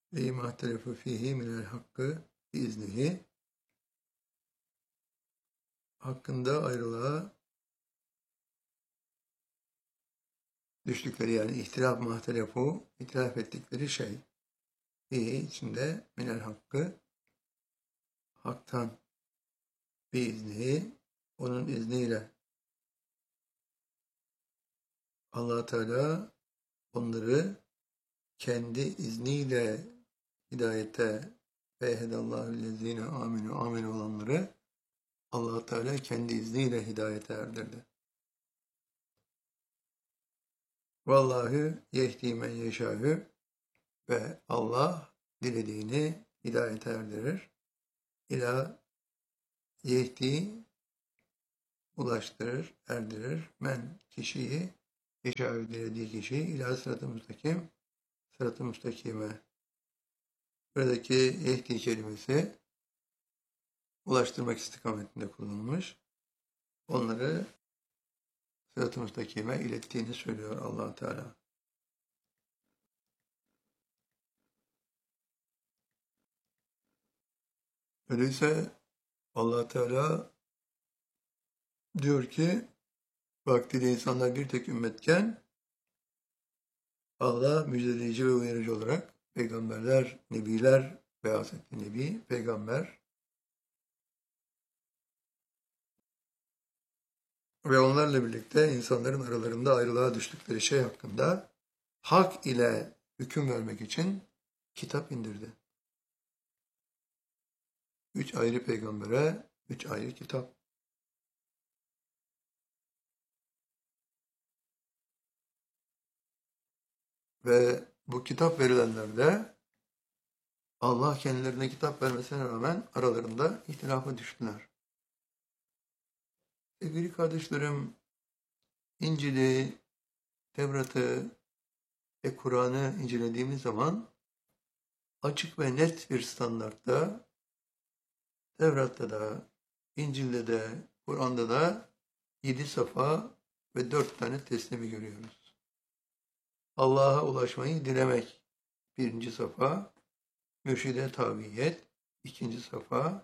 ve mahtelefu fihi minel hakkı biiznihi, hakkında ayrılığa düştükleri, yani ihtilaf mahtelefu, itilaf ettikleri şey, fihi içinde, minel hakkı, haktan, biiznihi, onun izniyle. Allah Teala onları kendi izniyle hidayete ve ehdallâhullezîne aminu olanları Allah Teala kendi izniyle hidayete erdirdi. Vallahi yehdi men yeşâhü, ve Allah dilediğini hidayete erdirir. İlâ yehdi, ulaştırır, erdirir. Men, kişiyi, yeşâhü dilediği kişiyi, ilâ sırat-ı müstakim, sırat-ı müstakime. Buradaki yehdi kelimesi ulaştırmak istikametinde kullanılmış. Onları sırat-ı müstakime ilettiğini söylüyor Allah Teala. Öyleyse Allah Teala diyor ki, vaktiyle insanlar bir tek ümmetken Allah müjdeleyici ve uyarıcı olarak peygamberler, nebiler ve Hazreti Nebi, peygamber ve onlarla birlikte insanların aralarında ayrılığa düştükleri şey hakkında hak ile hüküm vermek için kitap indirdi. 3 ayrı peygambere 3 ayrı kitap. Ve bu kitap verilenlerde Allah kendilerine kitap vermesine rağmen aralarında ihtilafa düştüler. Sevgili kardeşlerim, İncil'i, Tevrat'ı ve Kur'an'ı incelediğimiz zaman açık ve net bir standartta Tevrat'ta da, İncil'de de, Kur'an'da da 7 safa ve 4 tane teslimi görüyoruz. Allah'a ulaşmayı dilemek 1. safa, mürşide tabiyet 2. safa,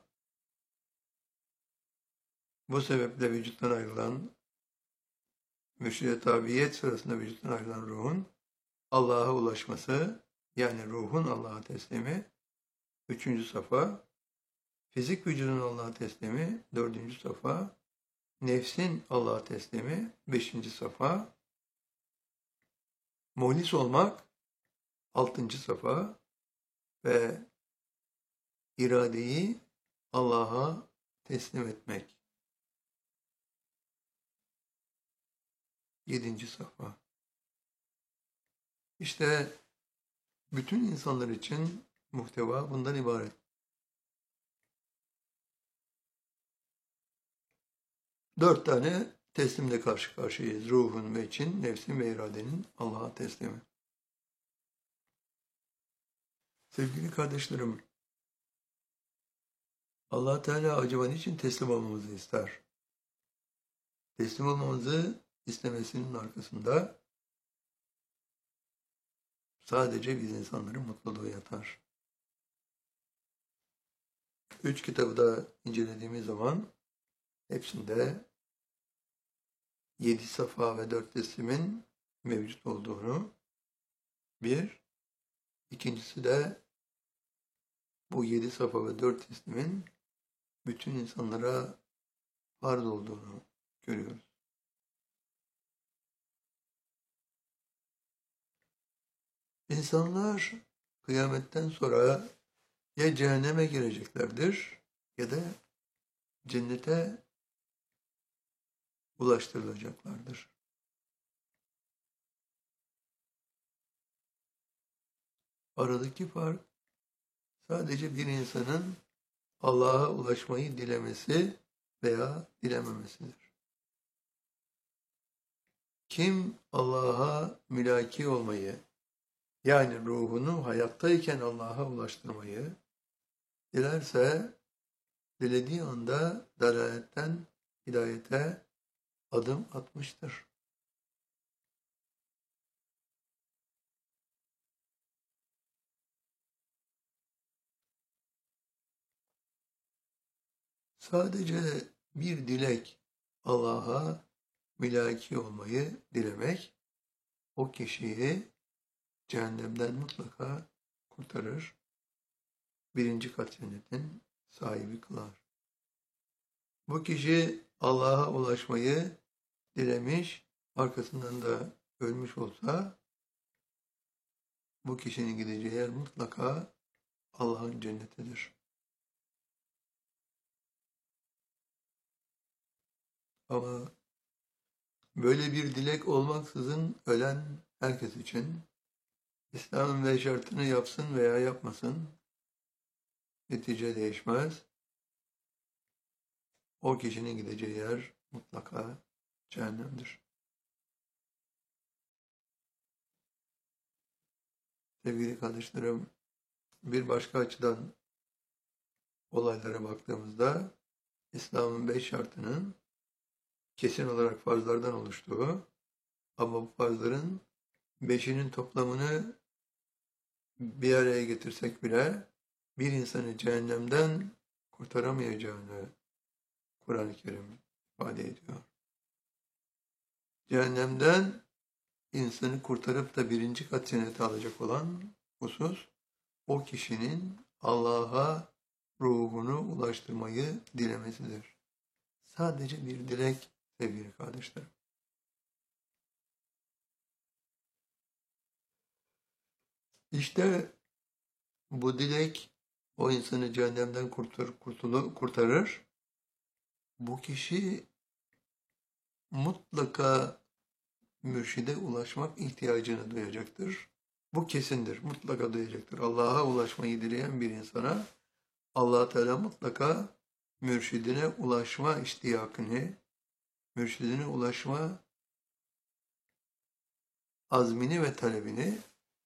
bu sebeple vücuttan ayrılan, mürşide tabiyet sırasında vücuttan ayrılan ruhun Allah'a ulaşması, yani ruhun Allah'a teslimi 3. safa, fizik vücudun Allah'a teslimi 4. safa, nefsin Allah'a teslimi 5. safa, muhlis olmak 6. safa ve iradeyi Allah'a teslim etmek 7. safa. İşte bütün insanlar için muhteva bundan ibaret. Dört tane teslimle karşı karşıyayız. Ruhun ve için, nefsin ve iradenin Allah'a teslimi. Sevgili kardeşlerim, Allah Teala acaba niçin teslim olmamızı ister? Teslim olmamızı istemesinin arkasında sadece biz insanların mutluluğu yatar. 3 kitabı da incelediğimiz zaman hepsinde 7 safa ve 4 teslimin mevcut olduğunu, bir, ikincisi de bu 7 safa ve 4 teslimin bütün insanlara farz olduğunu görüyoruz. İnsanlar kıyametten sonra ya cehenneme gireceklerdir ya da cennete ulaştırılacaklardır. Aradaki fark sadece bir insanın Allah'a ulaşmayı dilemesi veya dilememesidir. Kim Allah'a mülaki olmayı, yani ruhunu hayattayken Allah'a ulaştırmayı dilerse, dilediği anda dalaletten hidayete adım atmıştır. Sadece bir dilek Allah'a mülaki olmayı dilemek o kişiyi cehennemden mutlaka kurtarır. Birinci kat cennetin sahibi kılar. Bu kişi Allah'a ulaşmayı dilemiş, arkasından da ölmüş olsa bu kişinin gideceği yer mutlaka Allah'ın cennetidir. Ama böyle bir dilek olmaksızın ölen herkes için İslam'ın 5 şartını yapsın veya yapmasın netice değişmez. O kişinin gideceği yer mutlaka cehennemdir. Sevgili kardeşlerim, bir başka açıdan olaylara baktığımızda İslam'ın 5 şartının kesin olarak farzlardan oluştuğu ama bu farzların 5'inin toplamını bir araya getirsek bile bir insanı cehennemden kurtaramayacağını Kur'an-ı Kerim ifade ediyor. Cehennemden insanı kurtarıp da birinci kat cennete alacak olan husus o kişinin Allah'a ruhunu ulaştırmayı dilemesidir. Sadece bir dilek sevgili kardeşlerim. İşte bu dilek o insanı cehennemden kurtarır. Bu kişi mutlaka mürşide ulaşmak ihtiyacını duyacaktır. Bu kesindir. Mutlaka duyacaktır. Allah'a ulaşmayı dileyen bir insana Allah Teala mutlaka mürşidine ulaşma iştiyakını, mürşidine ulaşma azmini ve talebini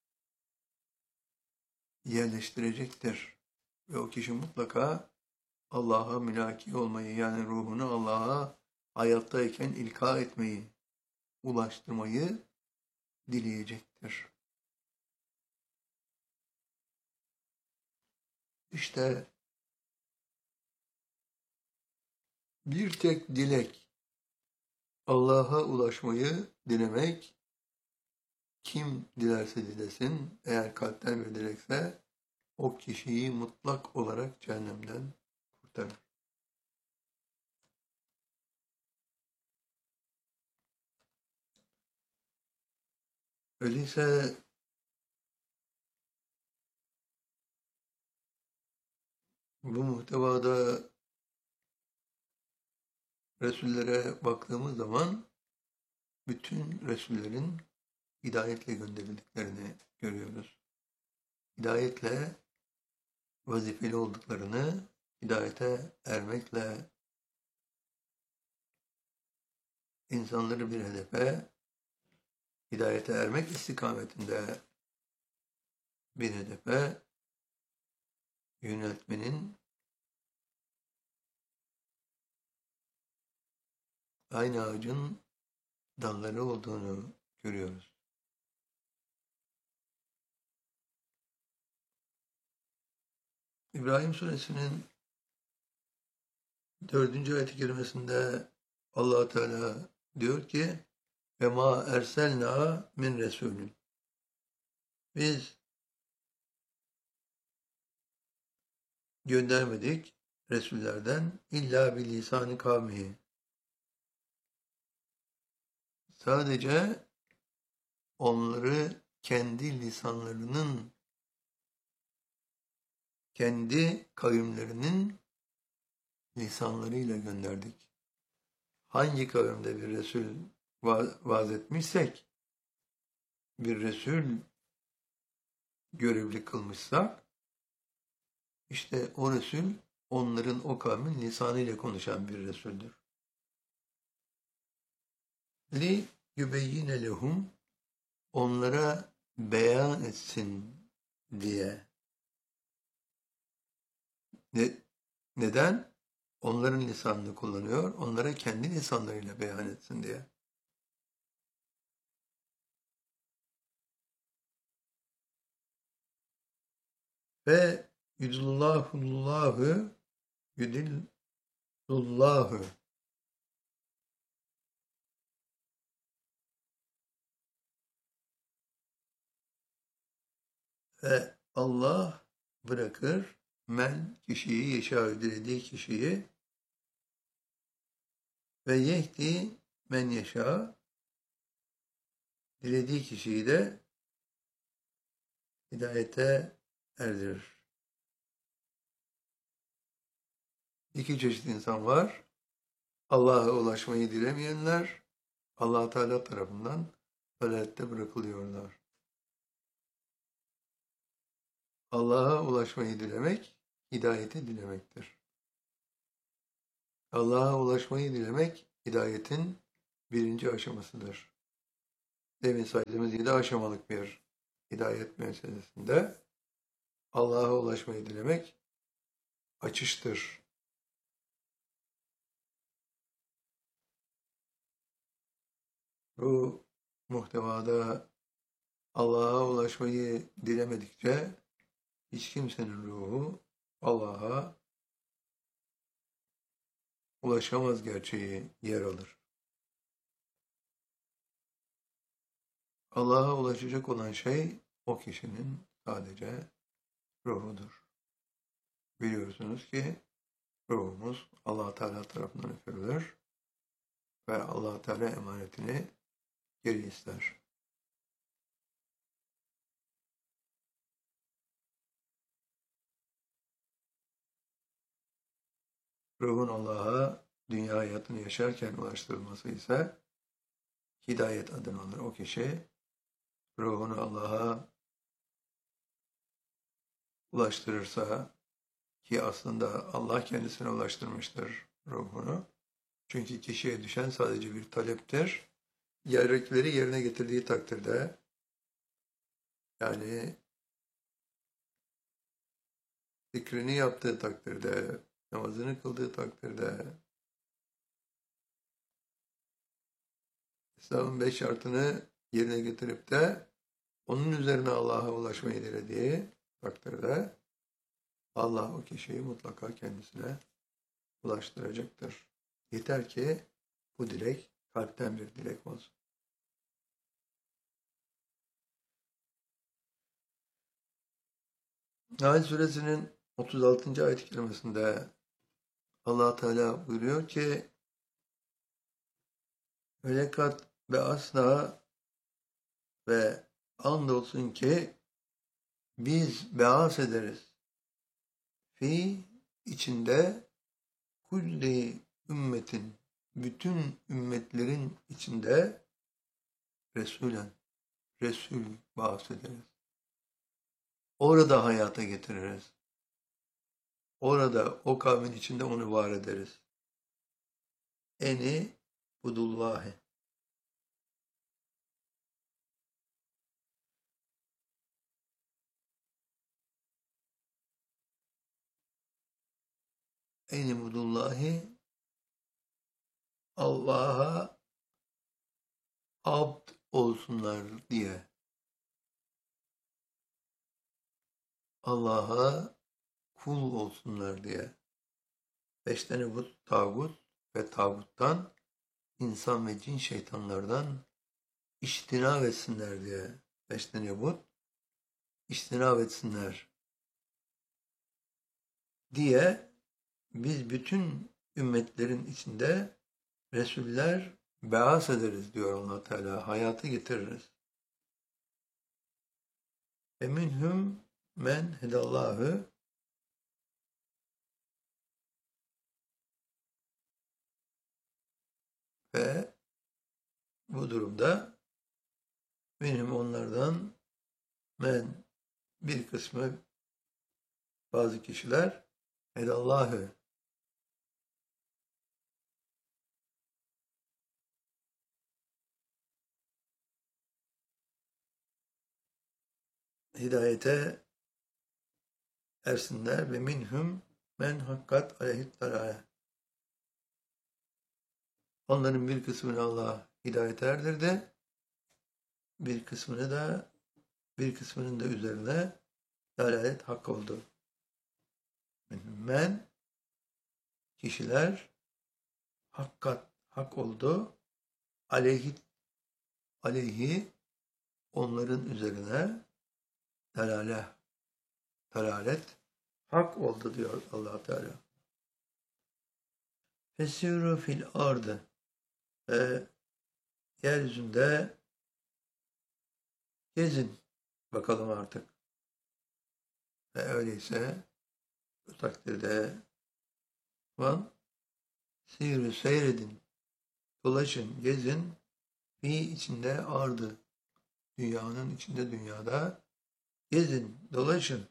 yerleştirecektir. Ve o kişi mutlaka Allah'a mülaki olmayı, yani ruhunu Allah'a hayattayken ilka etmeyi, ulaştırmayı dileyecektir. İşte bir tek dilek, Allah'a ulaşmayı dilemek, kim dilerse dilesin, eğer kalpten bir dilekse, o kişiyi mutlak olarak cehennemden kurtarır. Öyleyse bu muhtevada Resullere baktığımız zaman bütün Resullerin hidayetle gönderildiklerini görüyoruz. Hidayetle vazifeli olduklarını, hidayete ermekle insanları bir hedefe, hidayete ermek istikametinde bir hedefe yöneltmenin aynı ağacın dalları olduğunu görüyoruz. İbrahim Suresinin 4. ayet-i kerimesinde Allah Teala diyor ki: "Ve ma erselna min resulün." Biz göndermedik Resullerden illa bir lisan-ı kavmihi. Sadece onları kendi lisanlarının, kendi kavimlerinin lisanlarıyla gönderdik. Hangi kavimde bir Resul vaaz etmişsek, bir Resul görevli kılmışsak, işte o Resul onların, o kavmin lisanıyla konuşan bir Resul'dür. Li yübeyyine lehum, onlara beyan etsin diye. Neden? Onların lisanını kullanıyor, onlara kendi lisanlarıyla beyan etsin diye. Ve yudillahullahu yudil Allahu ve Allah bırakır men kişiyi yeşâ dilediği kişiyi ve yehdi men yeşâ dilediği kişiyi de hidayete erdirir. İki çeşit insan var. Allah'a ulaşmayı dilemeyenler Allah Teala tarafından dalalette bırakılıyorlar. Allah'a ulaşmayı dilemek hidayeti dilemektir. Allah'a ulaşmayı dilemek hidayetin birinci aşamasıdır. Demin saydığımız 7 aşamalık bir hidayet meselesinde Allah'a ulaşmayı dilemek açıştır. Bu muhtevada Allah'a ulaşmayı dilemedikçe hiç kimsenin ruhu Allah'a ulaşamaz gerçeği yer alır. Allah'a ulaşacak olan şey o kişinin sadece ruhudur. Biliyorsunuz ki ruhumuz Allah Teala tarafından üfürülür ve Allah Teala emanetini geri ister. Ruhun Allah'a dünya hayatını yaşarken ulaştırılması ise hidayet adını alır. O kişi ruhunu Allah'a ulaştırırsa ki aslında Allah kendisine ulaştırmıştır ruhunu. Çünkü kişiye düşen sadece bir taleptir. Gerekleri yerine getirdiği takdirde yani zikrini yaptığı takdirde, namazını kıldığı takdirde, İslam'ın 5 şartını yerine getirip de onun üzerine Allah'a ulaşmayı dilediği takdirde Allah o kişiyi mutlaka kendisine ulaştıracaktır. Yeter ki bu dilek kalpten bir dilek olsun. Nahl suresinin 36. ayet-i kerimesinde Allah Teala buyuruyor ki velekat ve asla ve andolsun ki biz beas ederiz. Fi içinde kulli ümmetin bütün ümmetlerin içinde Resulen Resul beas ederiz. Orada hayata getiririz. Orada o kavmin içinde onu var ederiz. Eni budullahi. Eni budullahi Allah'a abd olsunlar diye. Allah'a kul olsunlar diye. Beştenebut tağut ve tağuttan insan ve cin şeytanlardan iştinab etsinler diye. Beştenebut iştinab etsinler diye biz bütün ümmetlerin içinde Resuller beas ederiz diyor Allah Teala. Hayatı getiririz. Ve minhum men hedallahu ve bu durumda benim onlardan men bir kısmı bazı kişiler hedallahu hidayete ersinler ve minhum men hakkat aleyhit dalâle. Onların bir kısmını Allah hidayete erdirdi. Bir kısmının da üzerine dalalet hak oldu. Men kişiler hak oldu. Aleyhi onların üzerine dalalet hak oldu diyor Allah Teala. Fesiru fil ardı. Yeryüzünde gezin bakalım artık. Ve öyleyse bu takdirde seyredin, dolaşın, gezin, içinde ardı, dünyanın içinde dünyada gezin, dolaşın.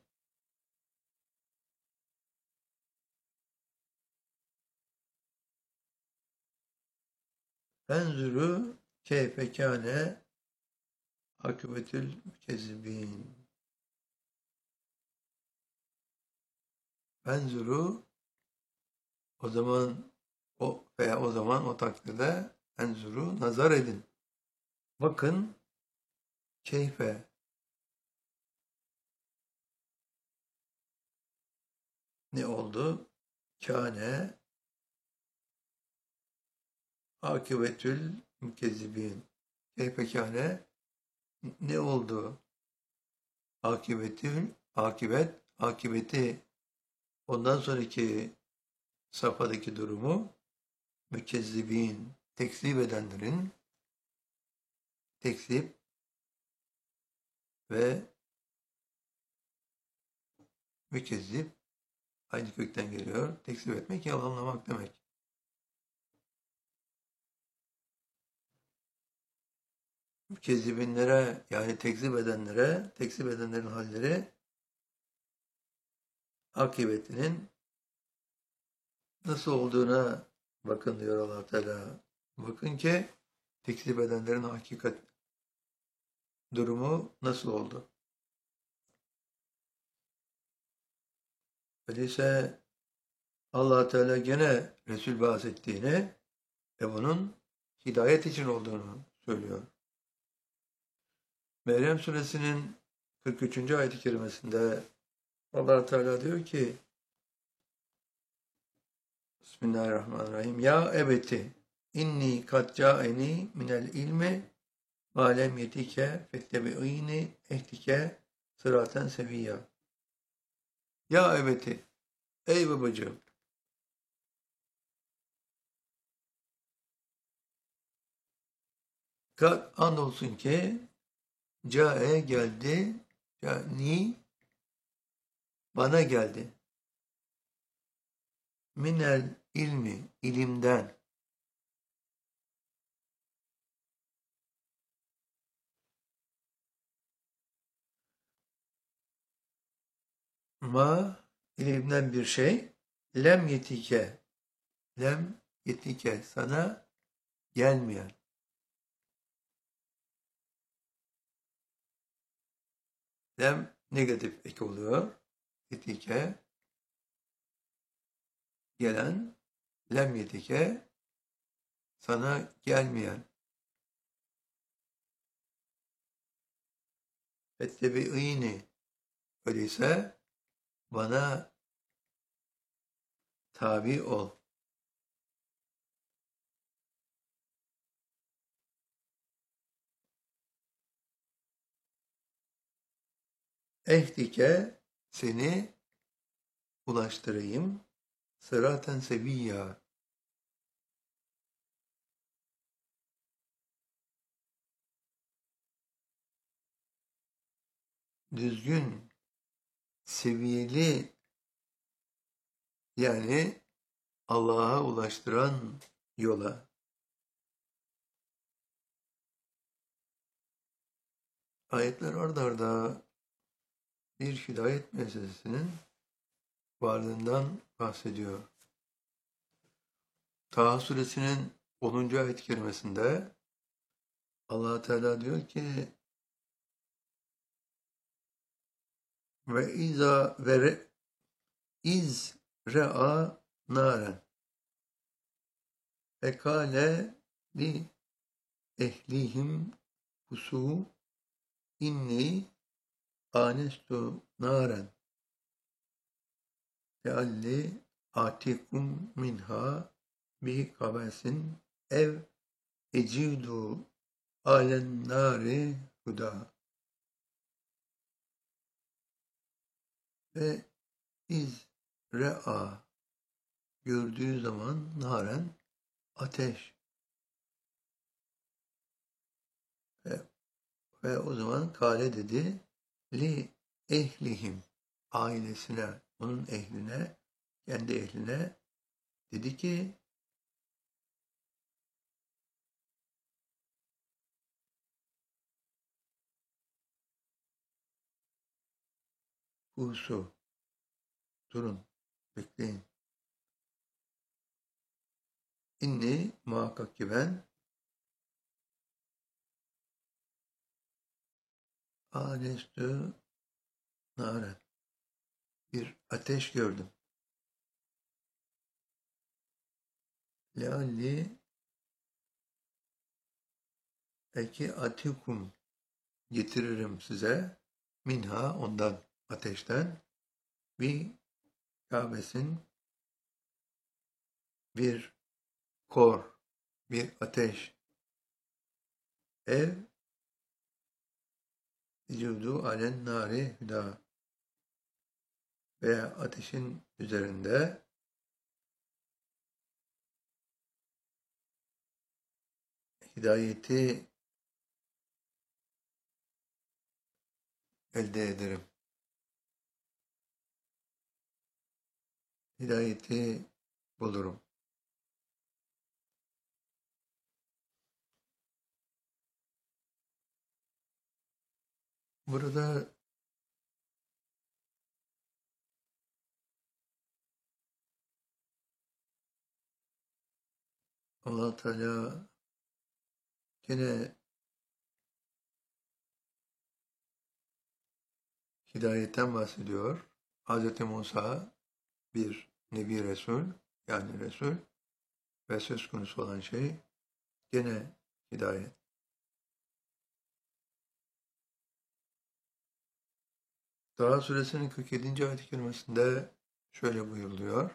Enzuru keyfe kâne akıbetül mükezzibîn. Enzuru o zaman o takdirde enzuru nazar edin. Bakın keyfe ne oldu? Kâne akıbetül mükezzibîn. Keyfe kâne ne oldu? Akibeti ondan sonraki safhadaki durumu mükezzibin, tekzip edenlerin tekzip ve mükezzip aynı kökten geliyor. Tekzip etmek, yalanlamak demek. Mükezzibinlere yani tekzip edenlerin halleri akıbetinin nasıl olduğuna bakın diyor Allah Teala. Bakın ki tekzip edenlerin hakikat durumu nasıl oldu? Öyleyse Allah Teala gene Resul bahsettiğini ve bunun hidayet için olduğunu söylüyor. Meryem suresinin 43. ayet-i kerimesinde Allah Teala diyor ki Bismillahirrahmanirrahim. Ya ebeti inni kad ca'eni minel ilmi ma lem yetike fettebi'ini ehtike sıraten seviyya. Ya ebeti, ey babacığım, kad andolsun ki ca'e geldi, ca'ni bana geldi. Minel ilmi, ilimden. Ma, ilimden bir şey. Lem yetike, sana gelmeyen. Lem negatif eki oluyor. Yetike, gelen. Lem yetike, sana gelmeyen. Fettebi'ini, öyleyse bana tabi ol. Ehdike, seni ulaştırayım. Sıraten seviyya. Düzgün, seviyeli, yani Allah'a ulaştıran yola. Ayetler ard arda bir hidayet meselesinin varlığından bahsediyor. Taha suresinin 10. ayet-i kerimesinde Allah Teala diyor ki ve iz re'a naren ekale li ehlihim husu inni anestu naren lealli atikum minha bi kabesin ev ecidu alen nari huda ve iz re'a gördüğü zaman naren ateş ve, ve o zaman kale dedi li ehlihim ailesine, onun ehline, kendi ehline dedi ki husu durun, bekleyin. İnni muhakkak ki ben anestü naren bir ateş gördüm. Lealli eki atikum getiririm size minha ondan ateşten bir kabesin bir kor bir ateş ev vücudu alen nari hüda veya ateşin üzerinde hidayeti elde ederim. Hidayeti bulurum. Burada Allah Teala gene hidayetten bahsediyor. Hz. Musa bir Nebi Resul, yani Resul ve söz konusu olan şey gene hidayet. Daha suresinin 47. ayet-i kerimesinde şöyle buyuruluyor.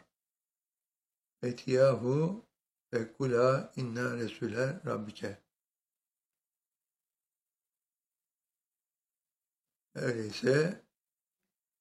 Etiyahu ve kula inna resule rabbike. Öyleyse